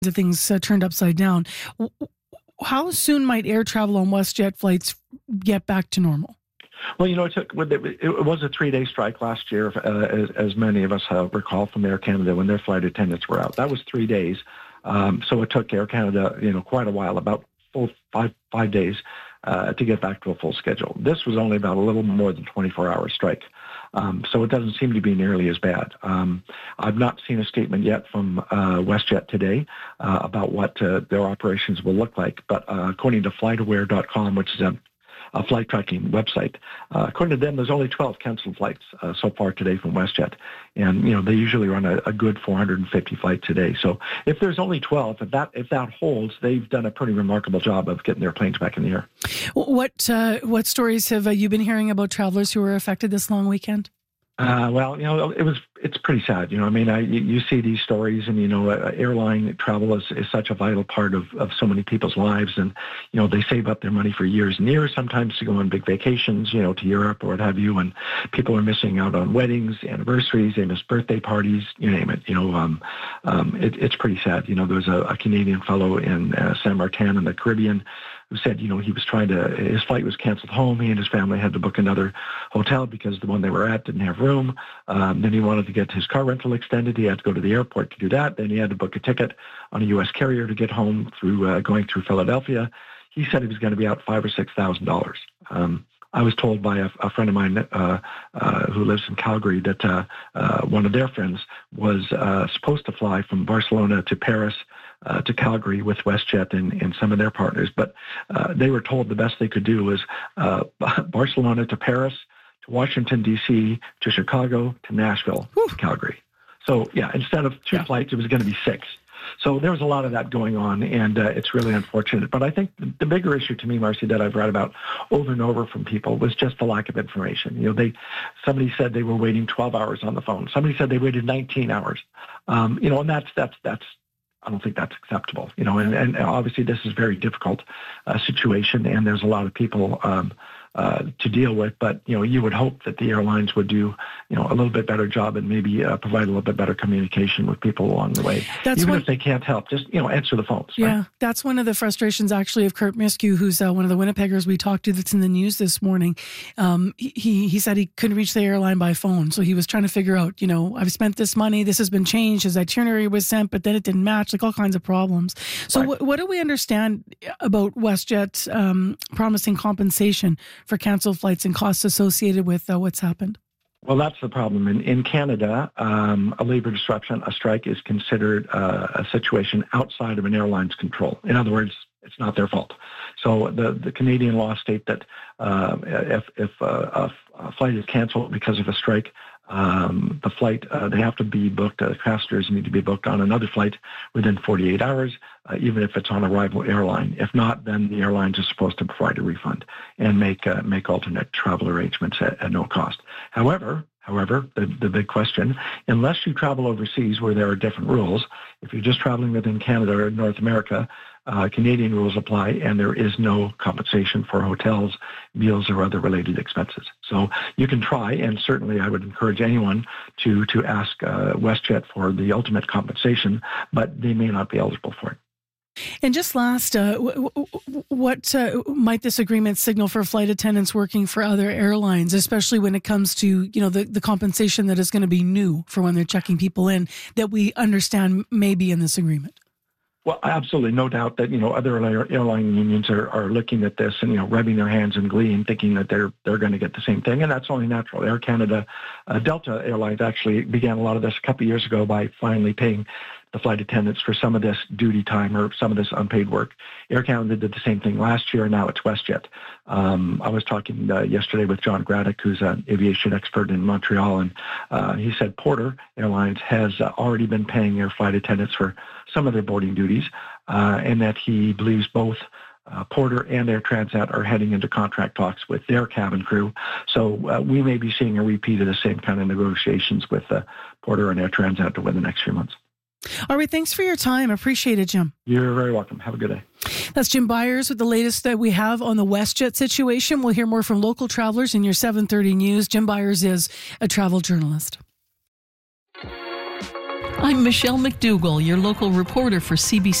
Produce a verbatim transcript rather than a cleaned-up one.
of things uh, turned upside down. How soon might air travel on WestJet flights get back to normal? Well, you know, it took it was a three-day strike last year, uh, as, as many of us uh, recall from Air Canada when their flight attendants were out. That was three days, um, so it took Air Canada, you know, quite a while, about full five five days, uh, to get back to a full schedule. This was only about a little more than twenty-four hour strike. Um, so it doesn't seem to be nearly as bad. Um, I've not seen a statement yet from uh, WestJet today uh, about what uh, their operations will look like. But uh, according to flight aware dot com, which is a, a flight tracking website, uh, according to them, there's only twelve canceled flights uh, so far today from WestJet. And, you know, they usually run a, a good four hundred fifty flights a day. So if there's only twelve, if that if that holds, they've done a pretty remarkable job of getting their planes back in the air. What uh, what stories have uh, you been hearing about travelers who were affected this long weekend? Uh, well, you know, it was, it's pretty sad. You know, I mean, I, you, you see these stories and, you know, uh, airline travel is, is such a vital part of, of so many people's lives. And, you know, they save up their money for years and years, sometimes to go on big vacations, you know, to Europe or what have you. And people are missing out on weddings, anniversaries, they miss birthday parties, you name it. You know, um, um, it, it's pretty sad. You know, there's a, a Canadian fellow in uh, Saint Martin in the Caribbean who said, you know, he was trying to, his flight was canceled home. He and his family had to book another hotel because the one they were at didn't have room. Um, then he wanted to get his car rental extended. He had to go to the airport to do that. Then he had to book a ticket on a U S carrier to get home through uh, going through Philadelphia. He said he was going to be out five or six thousand dollars. Um, I was told by a, a friend of mine uh, uh, who lives in Calgary that uh, uh, one of their friends was uh, supposed to fly from Barcelona to Paris Uh, to Calgary with WestJet and, and some of their partners. But uh, they were told the best they could do was uh, Barcelona to Paris, to Washington, D C, to Chicago, to Nashville, Whew. to Calgary. So, yeah, instead of two yeah. flights, it was going to be six. So there was a lot of that going on, and uh, it's really unfortunate. But I think the, the bigger issue to me, Marcy, that I've read about over and over from people was just the lack of information. You know, they somebody said they were waiting twelve hours on the phone. Somebody said they waited nineteen hours. Um, you know, and that's that's that's. I don't think that's acceptable, you know, and, and obviously this is a very difficult uh, situation, and there's a lot of people um, uh, to deal with, but, you know, you would hope that the airlines would do, you know, a little bit better job and maybe uh, provide a little bit better communication with people along the way. That's Even one, if they can't help, just, you know, answer the phones. Yeah, right? That's one of the frustrations, actually, of Kurt Miskew, who's uh, one of the Winnipeggers we talked to that's in the news this morning. Um, he, he said he couldn't reach the airline by phone, so he was trying to figure out, you know, I've spent this money, this has been changed, his itinerary was sent, but then it didn't match, like all kinds of problems. So right. what, what do we understand about WestJet um, promising compensation for canceled flights and costs associated with uh, what's happened? Well, that's the problem. In, in Canada, um, a labor disruption, a strike, is considered uh, a situation outside of an airline's control. In other words, it's not their fault. So the, the Canadian laws state that uh, if, if uh, a, a flight is canceled because of a strike, um, the flight, uh, they have to be booked, uh, passengers need to be booked on another flight within forty-eight hours, uh, even if it's on a rival airline. If not, then the airlines are supposed to provide a refund and make uh, make alternate travel arrangements at, at no cost. However, However, the, the big question, unless you travel overseas where there are different rules, if you're just traveling within Canada or North America, uh, Canadian rules apply, and there is no compensation for hotels, meals, or other related expenses. So you can try, and certainly I would encourage anyone to, to ask uh, WestJet for the ultimate compensation, but they may not be eligible for it. And just last, uh, what uh, might this agreement signal for flight attendants working for other airlines, especially when it comes to, you know, the, the compensation that is going to be new for when they're checking people in, that we understand may be in this agreement? Well, absolutely, no doubt that, you know, other airline unions are, are looking at this and, you know, rubbing their hands in glee and thinking that they're they're going to get the same thing, and that's only natural. Air Canada, uh, Delta Airlines actually began a lot of this a couple of years ago by finally paying the flight attendants for some of this duty time or some of this unpaid work. Air Canada did the same thing last year, and now it's WestJet. Um, I was talking uh, yesterday with John Graddick, who's an aviation expert in Montreal, and uh, he said Porter Airlines has uh, already been paying their flight attendants for some of their boarding duties, uh, and that he believes both Uh, Porter and Air Transat are heading into contract talks with their cabin crew. So uh, we may be seeing a repeat of the same kind of negotiations with uh, Porter and Air Transat over the next few months. All right. Thanks for your time. Appreciate it, Jim. You're very welcome. Have a good day. That's Jim Byers with the latest that we have on the WestJet situation. We'll hear more from local travelers in your seven thirty news. Jim Byers is a travel journalist. I'm Michelle McDougall, your local reporter for C B C